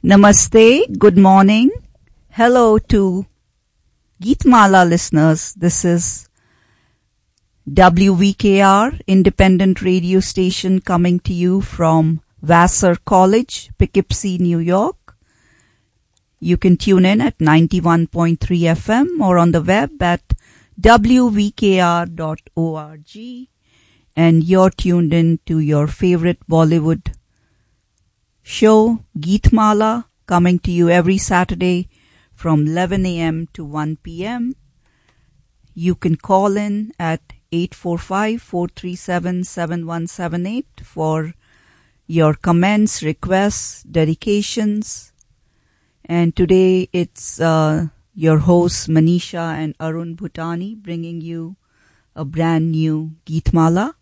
Namaste, good morning. Hello to Geetmala listeners. This is WVKR, independent radio station coming to you from Vassar College, Poughkeepsie, New York. You can tune in at 91.3 FM or on the web at wvkr.org. And you're tuned in to your favorite Bollywood show, Geetmala, coming to you every Saturday from 11 a.m. to 1 p.m. You can call in at 845-437-7178 for your comments, requests, dedications. And today it's your hosts Manisha and Arun Bhutani bringing you a brand new Geetmala.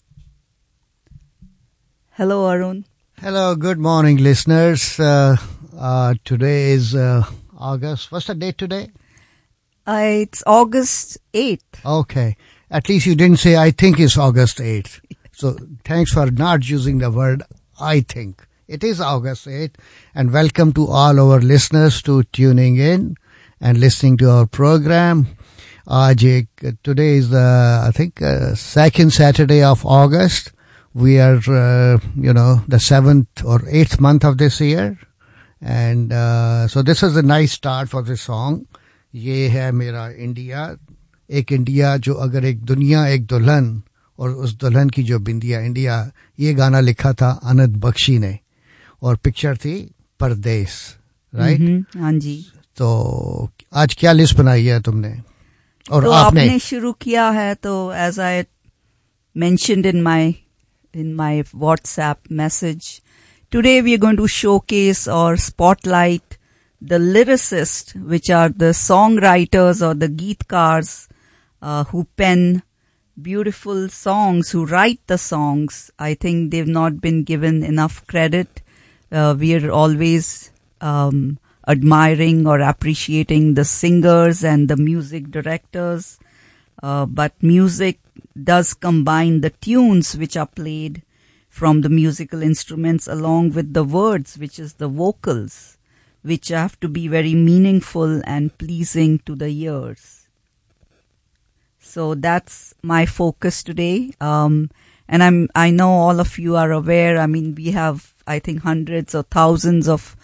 Hello, Arun. Hello, good morning, listeners. Today is August. What's the date today? It's August 8th. Okay. At least you didn't say, I think it's August 8th. So thanks for not using the word I think. It is August 8th. And welcome to all our listeners to tuning in and listening to our program. Today is the, second Saturday of August. We are, the 7th or 8th month of this year. And so this is a nice start for this song. ये है मेरा India, एक India जो अगर एक दुनिया एक दुल्हन और उस दुल्हन की जो बिंदिया इंडिया, ये गाना लिखा था आनंद बख्शी ने और पिक्चर थी परदेस, राइट? हाँ जी. तो आज क्या लिस्ट बनाई है तुमने और तो आपने शुरू किया है तो as I mentioned in my WhatsApp message, today we are going to showcase or spotlight the lyricists, which are the songwriters or the geetkars who pen beautiful songs, who write the songs. I think they've not been given enough credit. We are always admiring or appreciating the singers and the music directors, but music does combine the tunes which are played from the musical instruments along with the words, which is the vocals, which have to be very meaningful and pleasing to the ears. So that's my focus today. And I know all of you are aware. I mean, we have, I think, hundreds or thousands of